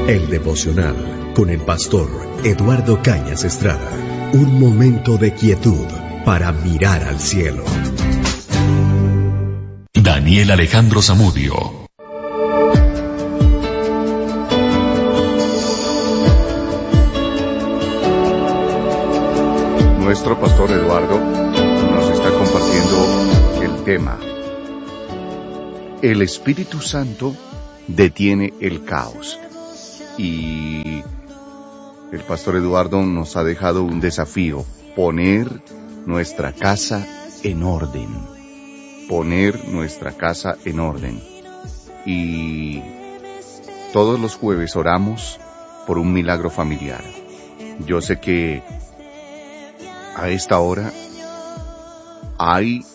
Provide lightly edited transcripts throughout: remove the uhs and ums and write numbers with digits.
El devocional con el pastor Eduardo Cañas Estrada. Un momento de quietud para mirar al cielo. Daniel Alejandro Zamudio. Nuestro pastor Eduardo nos está compartiendo el tema: el Espíritu Santo detiene el caos. Y el pastor Eduardo nos ha dejado un desafío: poner nuestra casa en orden. Poner nuestra casa en orden. Y todos los jueves oramos por un milagro familiar. Yo sé que a esta hora hay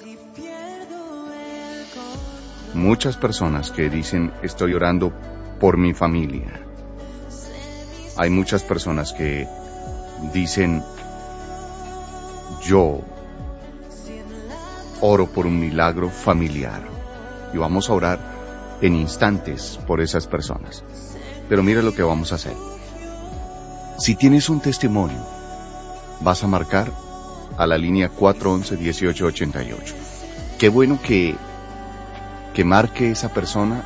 muchas personas que dicen: estoy orando por mi familia. Hay muchas personas que dicen: yo oro por un milagro familiar. Y vamos a orar en instantes por esas personas. Pero mira lo que vamos a hacer. Si tienes un testimonio, vas a marcar a la línea 411-1888. Qué bueno que marque esa persona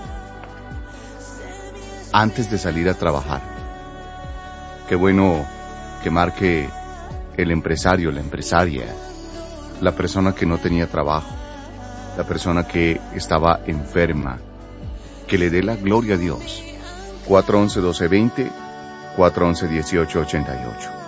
antes de salir a trabajar. Qué bueno que marque el empresario, la empresaria, la persona que no tenía trabajo, la persona que estaba enferma, que le dé la gloria a Dios. 411-1220, 411-1888.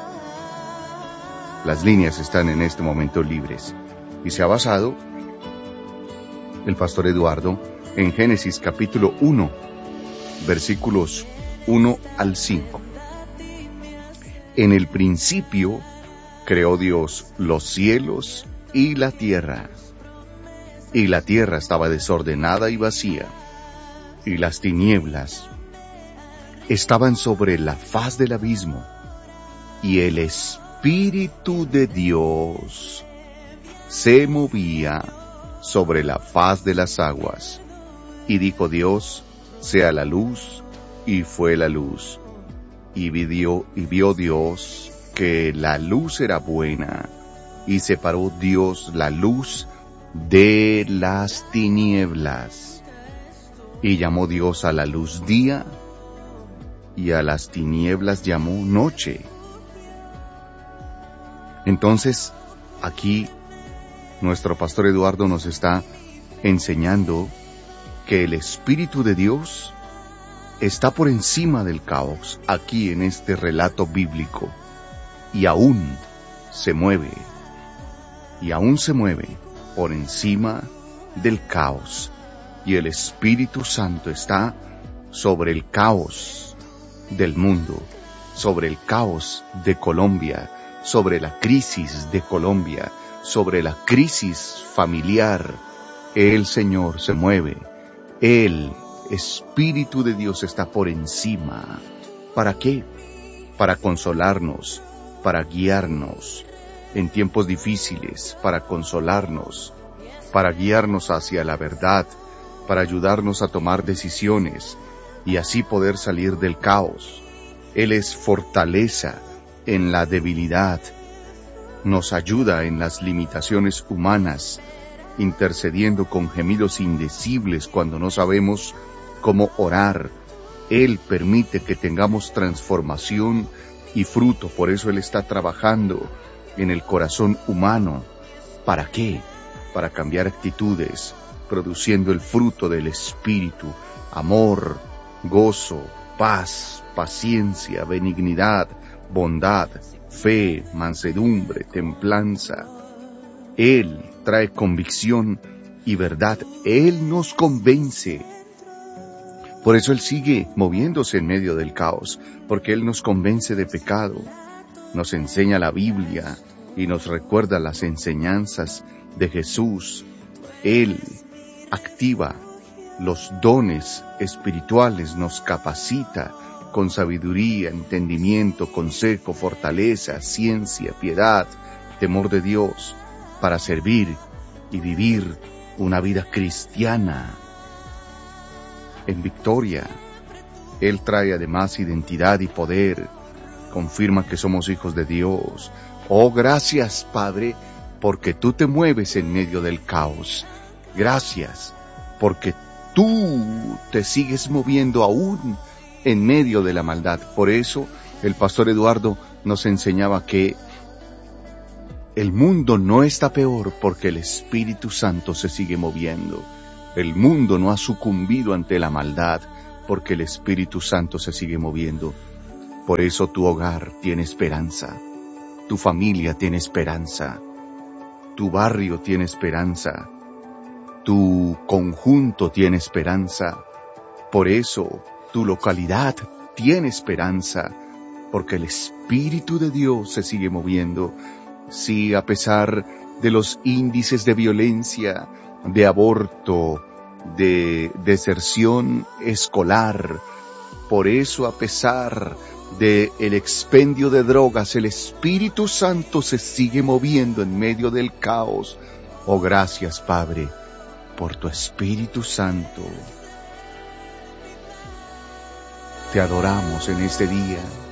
Las líneas están en este momento libres y se ha basado el pastor Eduardo en Génesis capítulo 1, versículos 1 al 5. En el principio creó Dios los cielos y la tierra estaba desordenada y vacía, y las tinieblas estaban sobre la faz del abismo, y el Espíritu de Dios se movía sobre la faz de las aguas. Y dijo Dios: sea la luz, y fue la luz. Y vio Dios que la luz era buena, y separó Dios la luz de las tinieblas. Y llamó Dios a la luz día, y a las tinieblas llamó noche. Entonces, aquí nuestro pastor Eduardo nos está enseñando que el Espíritu de Dios está por encima del caos aquí en este relato bíblico, y aún se mueve por encima del caos, y el Espíritu Santo está sobre el caos del mundo, sobre el caos de Colombia, sobre la crisis de Colombia, sobre la crisis familiar. El Señor se mueve, el Espíritu de Dios está por encima. ¿Para qué? Para consolarnos, para guiarnos en tiempos difíciles, para consolarnos, para guiarnos hacia la verdad, para ayudarnos a tomar decisiones y así poder salir del caos. Él es fortaleza en la debilidad, nos ayuda en las limitaciones humanas, intercediendo con gemidos indecibles cuando no sabemos cómo orar. Él permite que tengamos transformación y fruto, por eso Él está trabajando en el corazón humano. ¿Para qué? Para cambiar actitudes, produciendo el fruto del Espíritu: amor, gozo, paz, paciencia, benignidad, bondad, fe, mansedumbre, templanza. Él trae convicción y verdad. Él nos convence. Por eso Él sigue moviéndose en medio del caos, porque Él nos convence de pecado, nos enseña la Biblia y nos recuerda las enseñanzas de Jesús. Él activa los dones espirituales, nos capacita con sabiduría, entendimiento, consejo, fortaleza, ciencia, piedad, temor de Dios, para servir y vivir una vida cristiana en victoria. Él trae además identidad y poder, confirma que somos hijos de Dios. Oh, gracias, Padre, porque tú te mueves en medio del caos. Gracias, porque tú te sigues moviendo aún en medio de la maldad. Por eso, el pastor Eduardo nos enseñaba que el mundo no está peor porque el Espíritu Santo se sigue moviendo. El mundo no ha sucumbido ante la maldad porque el Espíritu Santo se sigue moviendo. Por eso tu hogar tiene esperanza, tu familia tiene esperanza, tu barrio tiene esperanza, tu conjunto tiene esperanza. Por eso tu localidad tiene esperanza, porque el Espíritu de Dios se sigue moviendo. Sí, a pesar de los índices de violencia, de aborto, de deserción escolar, por eso a pesar de el expendio de drogas, el Espíritu Santo se sigue moviendo en medio del caos. Oh, gracias, Padre, por tu Espíritu Santo. Te adoramos en este día.